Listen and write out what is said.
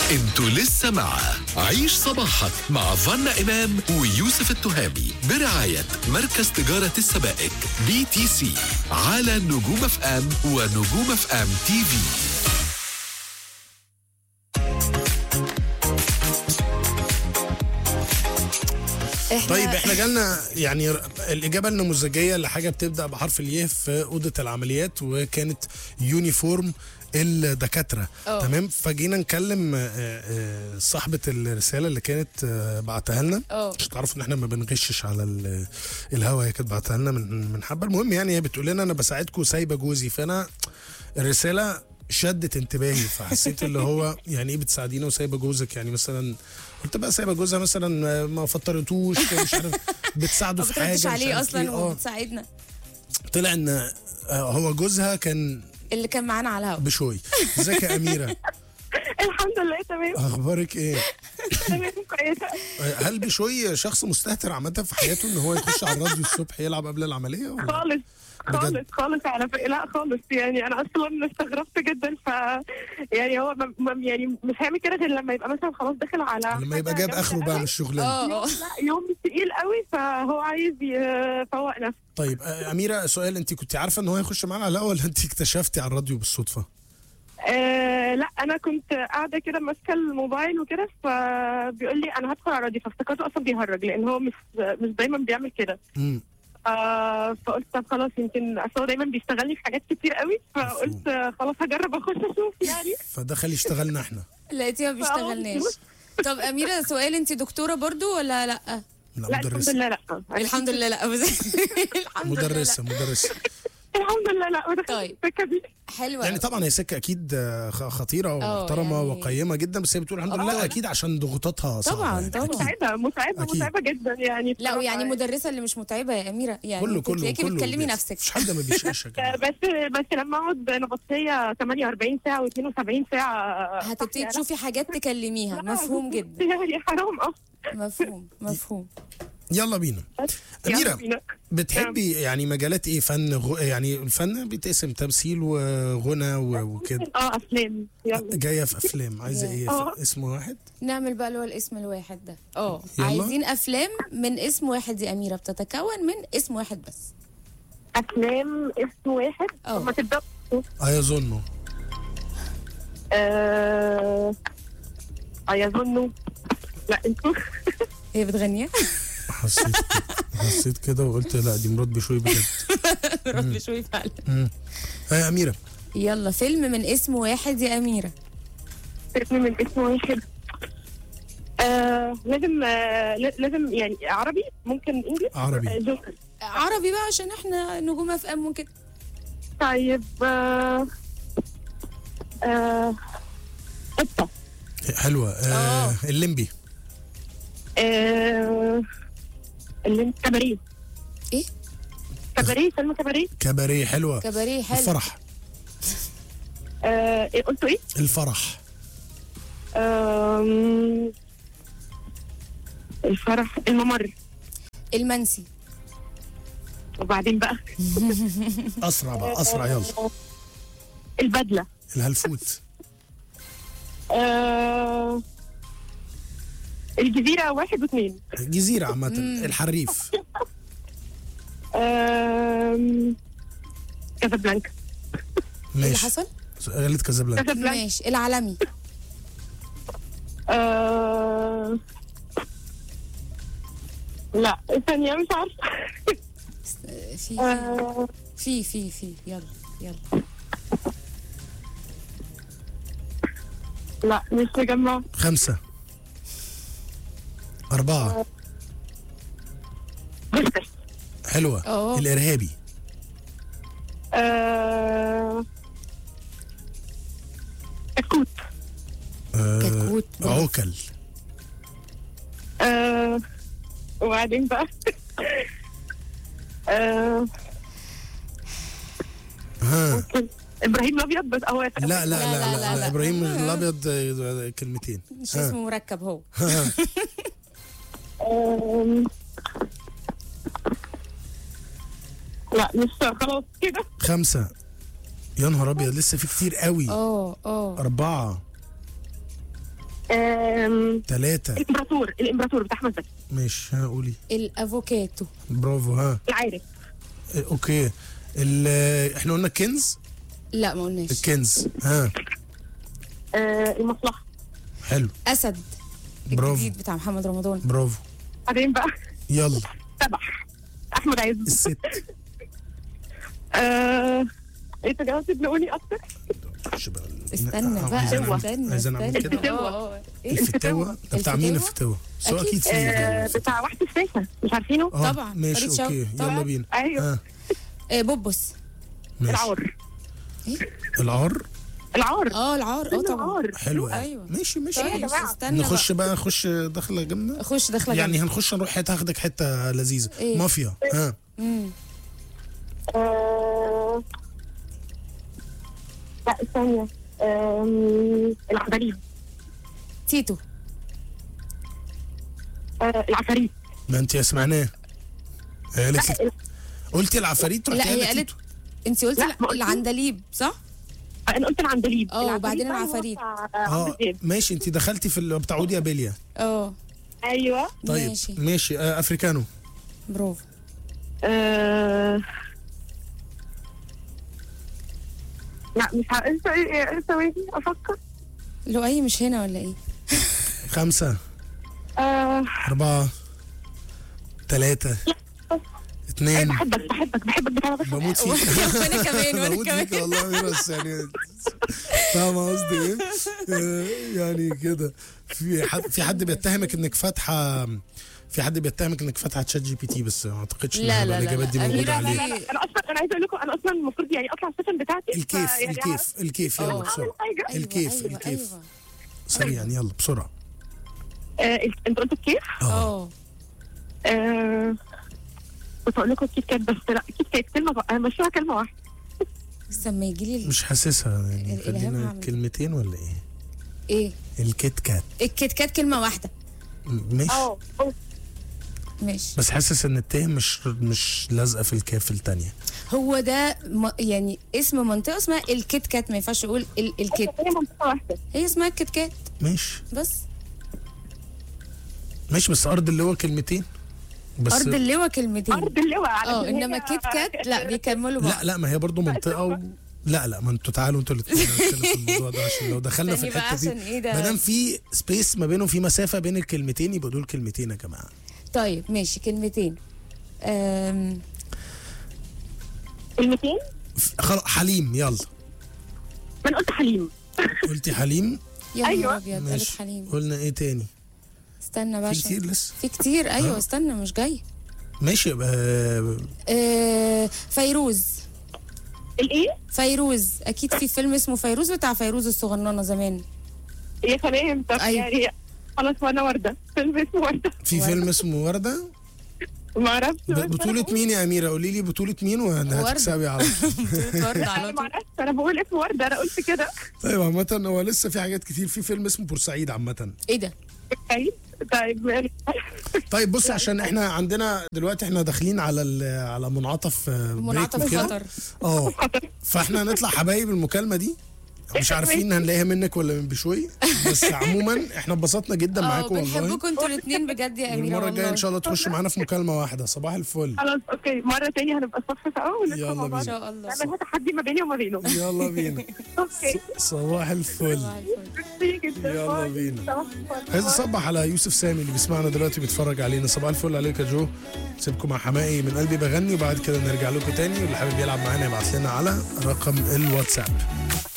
انتوا لسه مع عيش صباحك مع فانا إمام ويوسف التهامي برعاية مركز تجارة السبائك BTC على نجوم اف ام ونجوم اف ام تي في. طيب احنا جالنا يعني الإجابة النموذجية لحاجة بتبدأ بحرف الياء في أوضة العمليات، وكانت يونيفورم الدكاترة. تمام. فجينا نكلم صاحبة الرسالة اللي كانت بعتها لنا، مش تعرفوا ان احنا ما بنغشش على الهوا. هي كانت بعتها لنا من حبة. المهم يعني هي بتقول لنا انا بساعدكم سايبة جوزي، فانا الرسالة شدت انتباهي، فحسيت اللي هو يعني ايه بتساعدينا وسايبه جوزك؟ يعني مثلا قلت بقى سايبه جوزها مثلا ما فطرتوش مش عارف بتساعده في حاجه، مش عليه اصلا وبتساعدنا. طلع ان هو جوزها كان اللي كان معانا على الهوا بشوي. ازيك يا اميره؟ الحمد لله تمام. اخبارك ايه؟ تمام كويسه. هل بشوي شخص مستهتر عامه في حياته ان هو يخش على الراديو الصبح يلعب قبل العمليه؟ خالص خالص على فكره، لا خالص. يعني انا اصلا استغربت جدا. يعني هو يعني مش هيعمل كده غير لما يبقى مثلا خلاص داخل على لما يبقى جاب اخره بقى من الشغلانه. لا يوم تقيل قوي فهو عايز يفوق نفسه. طيب اميره، سؤال، انت كنت عارفه ان هو هيخش معانا على الهوا ولا انت اكتشفتي على الراديو بالصدفه؟ لا انا كنت قاعده كده ماسكه الموبايل وكده، فبيقول لي انا هدخل على الراديو، فافتكرته اصلا بيهرج لان هو مش دايما بيعمل كده. فقلت طب خلاص يمكن اصل هو دايما بيشتغلني في حاجات كتير قوي، فقلت خلاص هجرب اخش اشوف يعني. فدخل يشتغلنا احنا. لقيتيه ما بيشتغلناش. طب اميره سؤال، انت دكتوره برضو ولا لا؟ لا الحمد لله لا. الحمد لله لا. مدرسه الحمد لله لا. طيب حلوه يعني طبعا هي سكه اكيد خطيره ومحترمه يعني وقيمه جدا، بس هي بتقول الحمد لله اكيد عشان ضغوطاتها صعبه. طبعا متعبه جدا يعني. لا ويعني مدرسه اللي مش متعبه يا اميره يعني كله بتكلمي نفسك. مش حد ما بيشقشك. بس لما اقعد نبطيه 48 ساعه و72 ساعه هتبتدي تشوفي حاجات تكلميها. مفهوم جدا يعني حرام. مفهوم. يلا بينا. أميرة، بتحبي يعني مجالات ايه؟ فن يعني الفن بيتقسم تمثيل وغنى وكده. افلام. جايه في افلام، عايزه ايه؟ اسم واحد نعمل بقى اللي هو الاسم الواحد ده. عايزين افلام من اسم واحد يا اميره، بتتكون من اسم واحد بس. افلام اسم واحد؟ ما تبدأ. يظنوا يظنوا. لا انتوا هي بتغنيها. حسيت كده وقلت لا دي مرات بشوي بجد. مرات بشوي فعلا. يا أميرة، يلا فيلم من اسم واحد يا أميرة. فيلم من اسم واحد. لازم يعني عربي، ممكن انجلش. عربي بقى عشان احنا نجوم اف ام وكده. طيب قطة حلوة. الليمبي. كباريه. ايه؟ فيلم كباريه. كباريه حلوة. كباريه حلو. الفرح. قلتوا ايه؟ الفرح. الفرح. الممر. المنسي. وبعدين بقى اسرع يلا. البدلة. الهلفوت. الجزيرة 1 و2. الجزيرة عامة. الحريف. كازابلانكا. ماشي. اللي حصل؟ غلط. كازابلانكا. ماشي. العالمي. لا ثانية مش عارفة. في يلا لا مش مجمع. 5 4. حلوة. الإرهابي. كتكوت. عوكل. وبعدين بقى ابراهيم الابيض. بس هو لا ابراهيم الابيض كلمتين. مش اسمه مركب هو. لا مش خلاص كده. 5. يا نهار ابيض لسه في كتير قوي. 4. 3. الامبراطور بتاع احمد زكي. ماشي، ها قولي. الافوكاتو. برافو، ها. العارف. اوكي. احنا قلنا كنز. لا ما قلناش. الكنز، ها. المصلحة. حلو. اسد. برافو. الجديد بتاع محمد رمضان. برافو. بعدين بقى يلا. 7. احمد عز. الست. ايه تجاوز تبنقوني اكتر. استنى بقى، عايزين نعمل كده. الفتاوة. الفتاوة ده بتاع مين؟ الفتاوة سواء اكيد في بتاع واحد الساسة، مش عارفينه؟ طبعا. ماشي فريد شوقي. اوكي، يلا بينا. ايوه. بوبوس. ماشي. العار. العار. العار طبعا. حلو. ايوه. ماشي طيب استنى نخش بقى دخله جامده. خش دخله يعني جامدة. هنخش نروح هاخدك حته لذيذه. إيه؟ مافيا، ها. لا ثانية. العفاريت. تيتو. العفاريت. ما انت سمعناه. قلتي العفاريت، لا رحتي هي قالت قالت، انت قلتي لا، ما قلتش. العندليب صح؟ انا قلت العندليب. وبعدين العفاريت. ماشي، انت دخلتي في بتاع عودي ابيليا. ايوه. طيب ماشي. افريكانو. برافو. لا مش عارفه. ثواني افكر. لؤي مش هنا ولا ايه؟ 5 4 3 2. بحبك بتاع بس. بموت فيك. وانا كمان بموت فيك والله، بس يعني فاهمة قصدي ايه؟ يعني كده في حد بيتهمك انك فاتحة. في حد بيتهمك انك فاتحة تشات جي بي تي، بس ما اعتقدش ان الاجابات دي موجودة عليه. انا عايزه اقول لكم انا اصلا المفروض يعني اطلع السيشن بتاعتي. الكيف يلا بسرعة. الكيف سريعا يلا بسرعة. انت قلت الكيف؟ كنت اقول لكم الكيت كات، بس لا الكيت كات كلمه انا ماشيها كلمه واحده. لما يجي لي مش حاسسها يعني. خلينا كلمتين ولا ايه؟ الكيت كات. الكيت كات كلمه واحده. ماشي. ماشي. بس حاسس ان التاء مش لازقه في الكاف الثانيه. هو ده يعني اسم منطقه اسمها الكيت كات، ما ينفعش اقول الكيت. هي منطقه واحده، هي اسمها الكيت كات. ماشي بس ارض اللي هو كلمتين بس. ارض اللواء كلمتين. ارض اللواء انما كيت كات لا بيكملوا بعض. لا ما هي برضو منطقه لا ما انتوا تعالوا انتوا اللي تتكلموا في الموضوع ده، عشان لو دخلنا في الحته دي ما دام في سبيس ما بينهم، في مسافه بين الكلمتين، يبقى دول كلمتين يا جماعه. طيب ماشي كلمتين. كلمتين. حليم يلا. ما انا قلت حليم. قلتي حليم. ايوه ابيض قالت حليم. قلنا ايه تاني؟ استنى بقى في كتير لسه. في كتير ايوه. استنى مش جاي. ماشي. فيروز. الايه؟ فيروز اكيد في فيلم اسمه فيروز بتاع فيروز الصغننه زمان. يا سلام. طب يعني خلاص. وانا ورده. فيلم اسمه ورده. في فيلم اسمه ورده. ما اعرفش. بطولة مين يا أميرة؟ قولي لي بطولة مين وهتكسبي على طول. ورده على طول. انا بقول اسم ورده، انا قلت كده. طيب عامة هو لسه في حاجات كتير. في فيلم اسمه بورسعيد عامة. ايه ده؟ طيب بص، عشان احنا عندنا دلوقتي احنا داخلين على منعطف خطر. فاحنا هنطلع حبايب المكالمة دي، مش عارفين هنلاقيها منك ولا من بشوي، بس عموما احنا اتبسطنا جدا معاكم والله. بنحبكم انتوا الاثنين بجد يا اميره. المره الجايه ان شاء الله تخش معانا في مكالمه واحده. صباح الفل. خلاص اوكي، مره ثانيه هنبقى الصبح سوا يلا بينا ان شاء الله. نعملها تحدي ما بيني وما بينه. يلا بينا. اوكي صباح الفل. يلا بينا. عايز اصبح على يوسف سامي اللي بيسمعنا دلوقتي بيتفرج علينا. صباح الفل عليك يا جو. سيبكم مع حمائي من قلبي بغني، وبعد كده نرجع لكم تاني، واللي حابب يلعب معانا يبعت لنا على رقم الواتساب.